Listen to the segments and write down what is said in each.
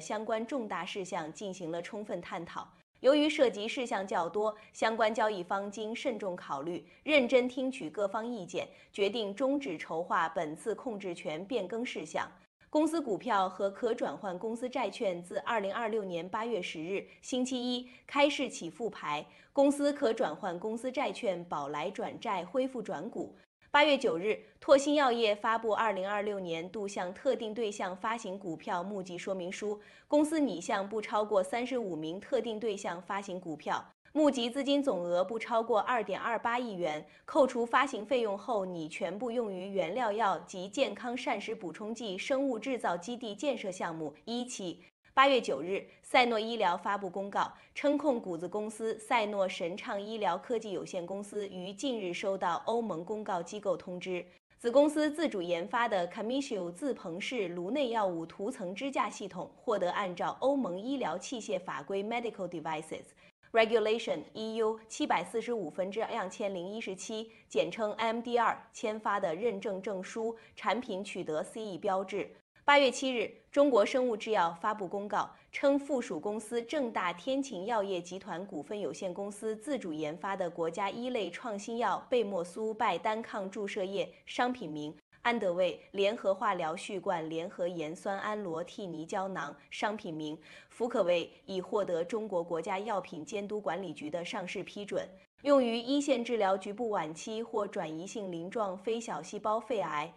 相关重大事项进行了充分探讨。由于涉及事项较多，相关交易方经慎重考虑，认真听取各方意见，决定终止筹划本次控制权变更事项。公司股票和可转换公司债券自2026年8月10日星期一开市起复牌，公司可转换公司债券保来转债恢复转股。8月9日，拓新药业发布2026年度向特定对象发行股票募集说明书，公司拟向不超过35名特定对象发行股票。募集资金总额不超过2.28亿元，扣除发行费用后拟全部用于原料药及健康膳食补充剂生物制造基地建设项目一期。8月9日，赛诺医疗发布公告，称控股子公司赛诺神畅医疗科技有限公司于近日收到欧盟公告机构通知，子公司自主研发的 Camisio 自鹏式颅内药物涂层支架系统获得按照欧盟医疗器械法规 Medical Devices Regulation EU 745/2017，简称 MDR 签发的认证证书，产品取得 CE 标志。8月7日，中国生物制药发布公告，称附属公司正大天晴药业集团股份有限公司自主研发的国家一类创新药贝莫苏拜单抗注射液商品名安德卫联合化疗续罐联合盐酸氨罗替尼胶囊商品名福可卫已获得中国国家药品监督管理局的上市批准，用于一线治疗局部晚期或转移性鳞状非小细胞肺癌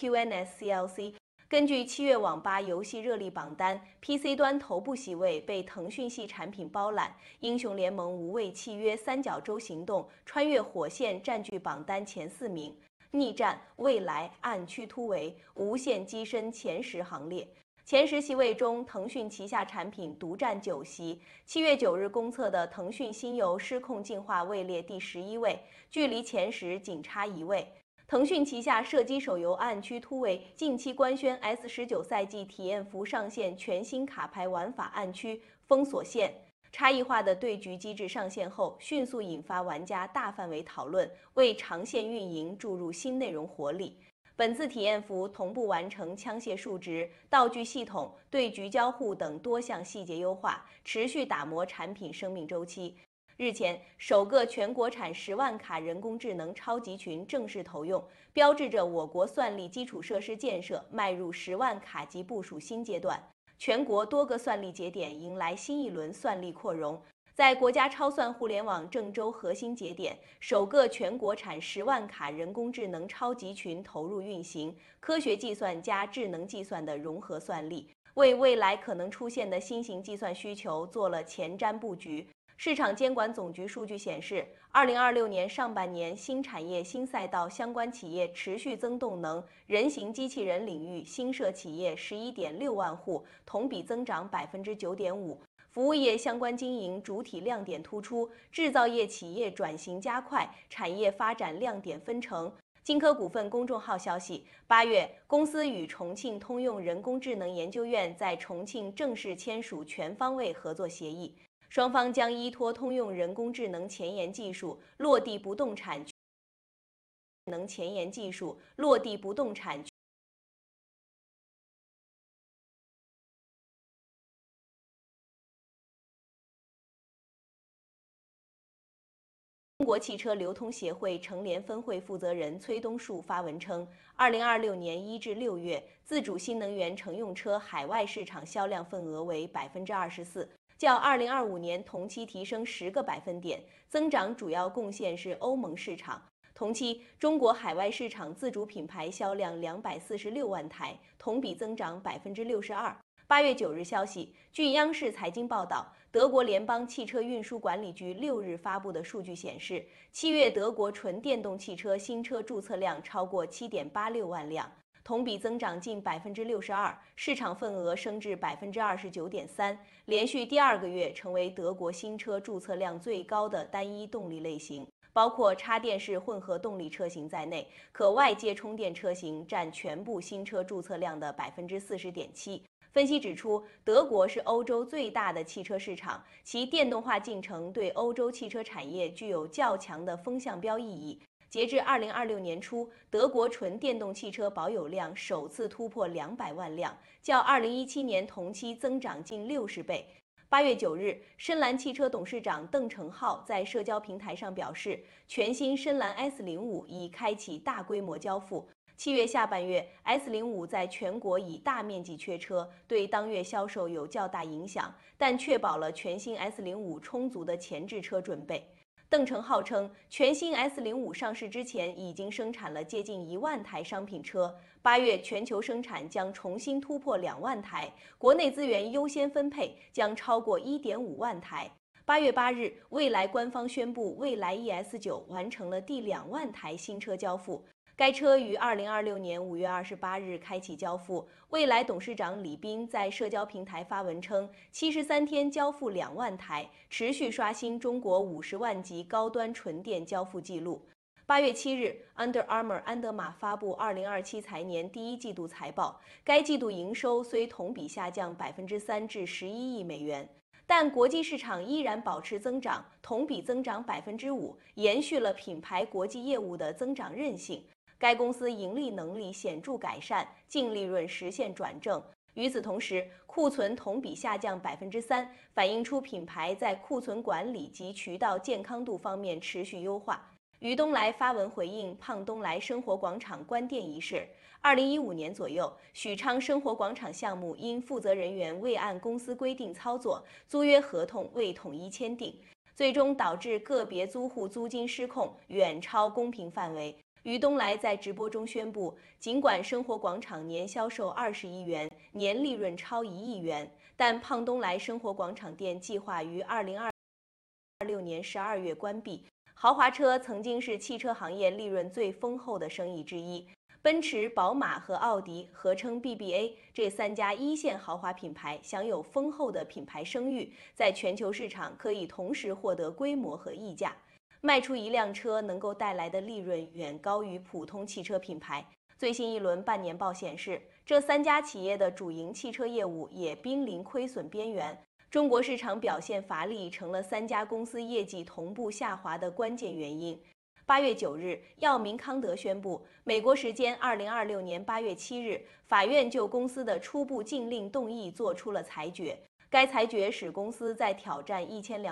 SQNSCLC。根据7月网吧游戏热力榜单 ，PC 端头部席位被腾讯系产品包揽，英雄联盟无畏契约三角洲行动穿越火线占据榜单前4名，逆战、未来、暗区突围、无限跻身前10行列。前10席位中，腾讯旗下产品独占9席。7月9日公测的腾讯新游失控进化位列第11位，距离前10仅差1位。腾讯旗下射击手游《暗区突围》近期官宣 S19赛季体验服上线全新卡牌玩法暗区封锁线，差异化的对局机制上线后，迅速引发玩家大范围讨论，为长线运营注入新内容活力。本次体验服同步完成枪械数值、道具系统、对局交互等多项细节优化，持续打磨产品生命周期。日前，首个全国产10万卡人工智能超级群正式投用，标志着我国算力基础设施建设迈入10万卡级部署新阶段。全国多个算力节点迎来新一轮算力扩容。在国家超算互联网郑州核心节点，首个全国产10万卡人工智能超级群投入运行，科学计算加智能计算的融合算力，为未来可能出现的新型计算需求做了前瞻布局。市场监管总局数据显示，2026年上半年新产业新赛道相关企业持续增动能，人形机器人领域新设企业11.6万户，同比增长9.5%。服务业相关经营主体亮点突出，制造业企业转型加快，产业发展亮点纷呈。金科股份公众号消息，8月，公司与重庆通用人工智能研究院在重庆正式签署全方位合作协议。双方将依托通用人工智能前沿技术，落地不动产中国汽车流通协会成联分会负责人崔东树发文称，2026年1至6月，自主新能源乘用车海外市场销量份额为24%。较2025年同期提升10个百分点，增长主要贡献是欧盟市场。同期，中国海外市场自主品牌销量246万台，同比增长62%。8月9日消息，据央视财经报道，德国联邦汽车运输管理局6日发布的数据显示，7月德国纯电动汽车新车注册量超过7.86万辆。同比增长近62%，市场份额升至29.3%，连续第2个月成为德国新车注册量最高的单一动力类型，包括插电式混合动力车型在内，可外接充电车型占全部新车注册量的40.7%。分析指出，德国是欧洲最大的汽车市场，其电动化进程对欧洲汽车产业具有较强的风向标意义。 截至2026年初，德国纯电动汽车保有量首次突破200万辆，较2017年同期增长近60倍。8月9日，深蓝汽车董事长邓成浩在社交平台上表示，全新深蓝 S05已开启大规模交付。7月下半月 ，S05在全国已大面积缺车，对当月销售有较大影响，但确保了全新 S05充足的前置车准备。邓成浩称，全新 S05上市之前已经生产了接近1万台商品车，8月全球生产将重新突破2万台，国内资源优先分配将超过1.5万台。8月8日，蔚来官方宣布，蔚来 ES9完成了第2万台新车交付。该车于2026年5月28日开启交付。蔚来董事长李斌在社交平台发文称，73天交付2万台，持续刷新中国50万级高端纯电交付记录。8月7日 ，Under Armour 安德玛发布2027财年第一季度财报，该季度营收虽同比下降3%至11亿美元。但国际市场依然保持增长，同比增长5%，延续了品牌国际业务的增长韧性。该公司盈利能力显著改善，净利润实现转正。与此同时，库存同比下降3%，反映出品牌在库存管理及渠道健康度方面持续优化。于东来发文回应胖东来生活广场关店一事。2015年左右，许昌生活广场项目因负责人员未按公司规定操作，租约合同未统一签订，最终导致个别租户租金失控，远超公平范围。于东来在直播中宣布，尽管生活广场年销售20亿元，年利润超1亿元，但胖东来生活广场店计划于2026年12月关闭。豪华车曾经是汽车行业利润最丰厚的生意之一，奔驰、宝马和奥迪合称 BBA， 这3家一线豪华品牌享有丰厚的品牌声誉，在全球市场可以同时获得规模和溢价。卖出一辆车能够带来的利润远高于普通汽车品牌。最新一轮半年报显示，这3家企业的主营汽车业务也濒临亏损边缘。中国市场表现乏力，成了3家公司业绩同步下滑的关键原因。8月9日，药明康德宣布，美国时间2026年8月7日，法院就公司的初步禁令动议作出了裁决。该裁决使公司在挑战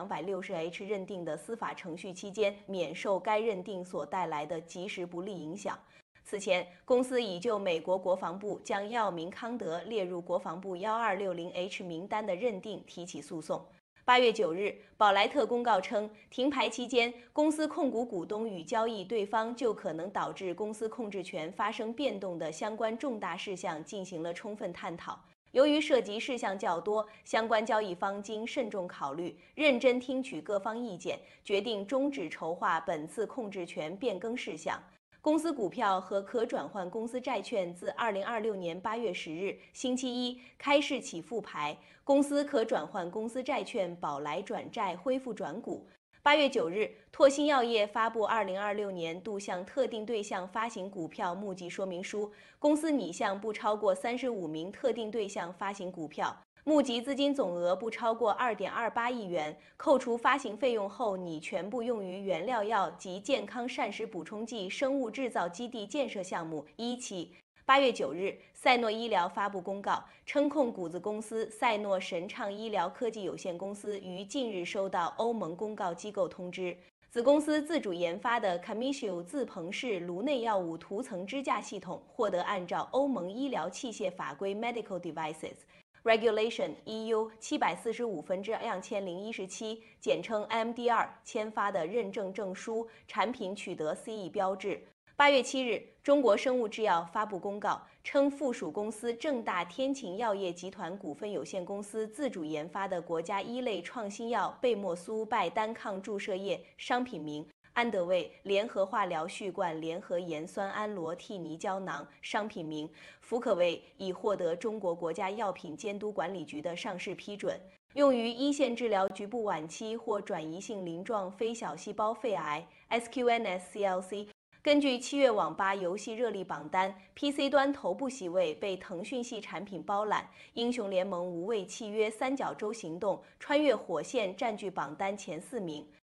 1260H 认定的司法程序期间，免受该认定所带来的即时不利影响。此前，公司已就美国国防部将药明康德列入国防部1260H 名单的认定提起诉讼。8月9日，宝莱特公告称，停牌期间，公司控股股东与交易对方就可能导致公司控制权发生变动的相关重大事项进行了充分探讨。由于涉及事项较多，相关交易方经慎重考虑，认真听取各方意见，决定终止筹划本次控制权变更事项。公司股票和可转换公司债券自2026年8月10日星期一开市起复牌，公司可转换公司债券宝来转债恢复转股。8月9日，拓新药业发布2026年度向特定对象发行股票募集说明书，公司拟向不超过35名特定对象发行股票，募集资金总额不超过2.28亿元，扣除发行费用后拟全部用于原料药及健康膳食补充剂生物制造基地建设项目1期。8月9日，赛诺医疗发布公告，称控股子公司赛诺神畅医疗科技有限公司于近日收到欧盟公告机构通知，子公司自主研发的 Camisio 自鹏式颅内药物涂层支架系统获得按照欧盟医疗器械法规 Medical Devices Regulation EU 745/2017，简称 MDR 签发的认证证书，产品取得 CE 标志。8月7日，中国生物制药发布公告，称附属公司正大天晴药业集团股份有限公司自主研发的国家1类创新药贝莫苏拜单抗注射液商品名安德卫联合化疗续罐联合盐酸氨罗替尼胶囊商品名福可卫已获得中国国家药品监督管理局的上市批准，用于一线治疗局部晚期或转移性鳞状非小细胞肺癌 SQNSCLC。根据7月网吧游戏热力榜单 ，PC 端头部席位被腾讯系产品包揽，英雄联盟无畏契约三角洲行动穿越火线占据榜单前4名。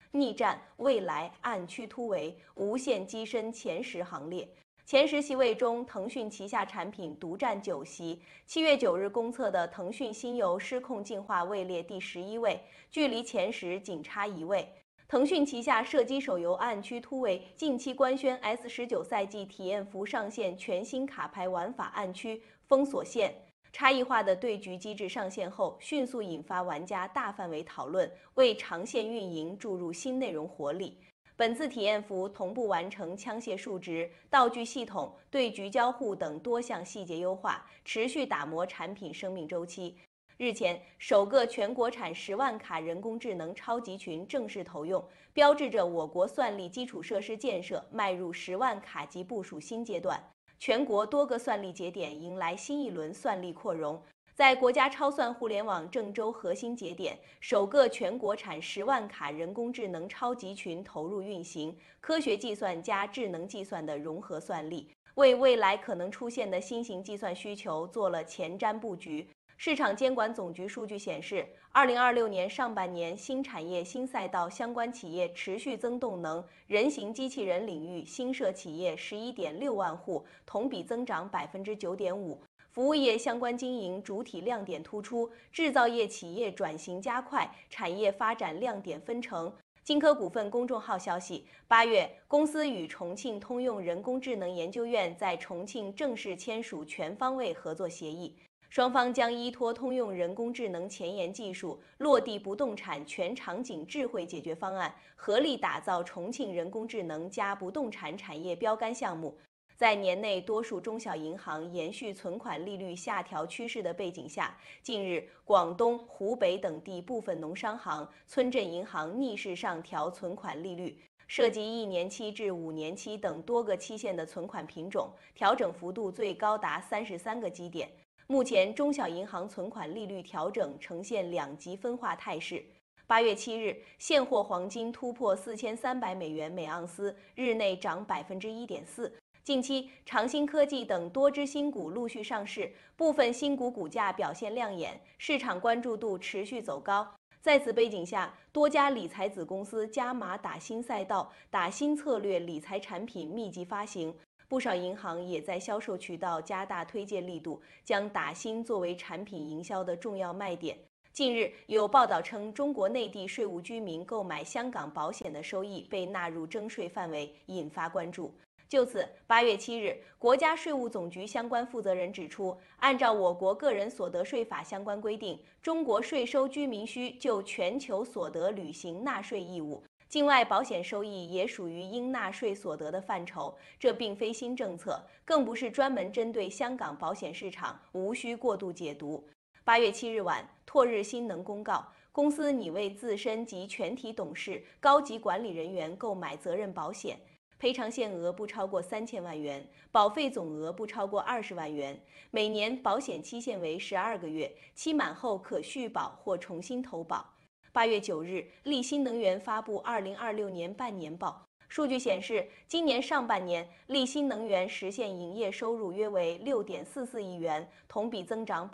逆战蔚来、暗区突围，无限跻身前10行列。前10席位中，腾讯旗下产品独占9席。7月9日公测的腾讯新游失控进化位列第11位，距离前10仅差1位。腾讯旗下射击手游《暗区突围》近期官宣 S19赛季体验服上线全新卡牌玩法暗区封锁线。差异化的对局机制上线后，迅速引发玩家大范围讨论，为长线运营注入新内容活力。本次体验服同步完成枪械数值、道具系统、对局交互等多项细节优化，持续打磨产品生命周期。日前，首个全国产10万卡人工智能超级群正式投用，标志着我国算力基础设施建设迈入10万卡级部署新阶段。全国多个算力节点迎来新一轮算力扩容。在国家超算互联网郑州核心节点，首个全国产10万卡人工智能超级群投入运行，科学计算加智能计算的融合算力，为未来可能出现的新型计算需求做了前瞻布局。市场监管总局数据显示，2026年上半年新产业新赛道相关企业持续增动能，人形机器人领域新设企业11.6万户，同比增长9.5%。服务业相关经营主体亮点突出，制造业企业转型加快，产业发展亮点纷呈。金科股份公众号消息，8月，公司与重庆通用人工智能研究院在重庆正式签署全方位合作协议。双方将依托通用人工智能前沿技术，落地不动产全场景智慧解决方案，合力打造重庆人工智能加不动产产业标杆项目。在年内多数中小银行延续存款利率下调趋势的背景下，近日广东、湖北等地部分农商行、村镇银行逆势上调存款利率，涉及1年期至5年期等多个期限的存款品种，调整幅度最高达33个基点。目前，中小银行存款利率调整呈现2极分化态势。8月7日，现货黄金突破4300美元每盎司，日内涨1.4%。近期，长兴科技等多只新股陆续上市，部分新股股价表现亮眼，市场关注度持续走高。在此背景下，多家理财子公司加码打新赛道、打新策略理财产品密集发行。不少银行也在销售渠道加大推荐力度，将打新作为产品营销的重要卖点。近日有报道称，中国内地税务居民购买香港保险的收益被纳入征税范围，引发关注。就此，8月7日，国家税务总局相关负责人指出，按照我国个人所得税法相关规定，中国税收居民需就全球所得履行纳税义务。境外保险收益也属于应纳税所得的范畴，这并非新政策，更不是专门针对香港保险市场，无需过度解读。8月7日晚，拓日新能公告，公司拟为自身及全体董事、高级管理人员购买责任保险，赔偿限额不超过3000万元，保费总额不超过20万元，每年保险期限为12个月，期满后可续保或重新投保。8月9日，力新能源发布2026年半年报。数据显示，今年上半年，力新能源实现营业收入约为6.44亿元，同比增长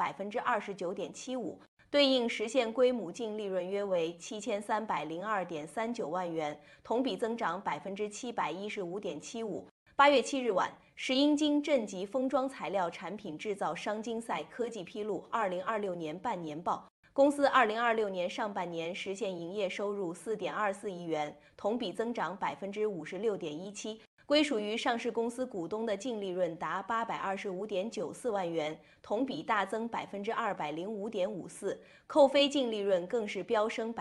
29.75%，对应实现归母净利润约为7302.39万元，同比增长715.75%。8月7日晚，石英金正极封装材料产品制造商金赛科技披露2026年半年报。公司2026年上半年实现营业收入4.24亿元，同比增长56.17%，归属于上市公司股东的净利润达825.94万元，同比大增205.54%，扣非净利润更是飙升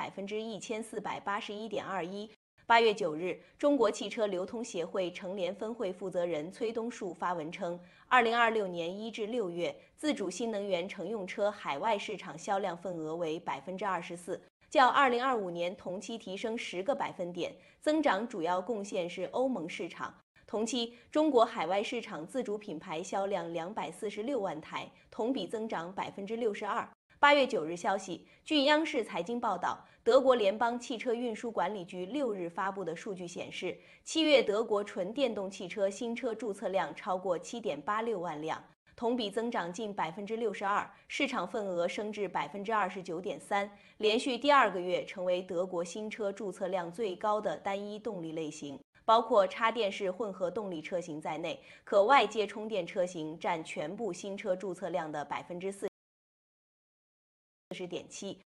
1481.21%。8月9日，中国汽车流通协会成联分会负责人崔东树发文称，2026年1至6月，自主新能源乘用车海外市场销量份额为24%，较2025年同期提升10个百分点，增长主要贡献是欧盟市场。同期，中国海外市场自主品牌销量246万台，同比增长62%。8月9日消息，据央视财经报道，德国联邦汽车运输管理局6日发布的数据显示，7月德国纯电动汽车新车注册量超过7.86万辆。 同比增长近62%，市场份额升至29.3%，连续第2个月成为德国新车注册量最高的单一动力类型。包括插电式混合动力车型在内，可外接充电车型占全部新车注册量的40.7%。